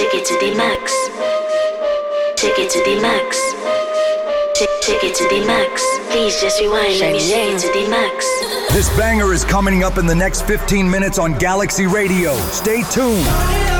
Take it to the max. Take it to the max. Take it to the max. Please just rewind. Let me take it to the max. This banger is coming up in the next 15 minutes on Galaxy Radio. Stay tuned.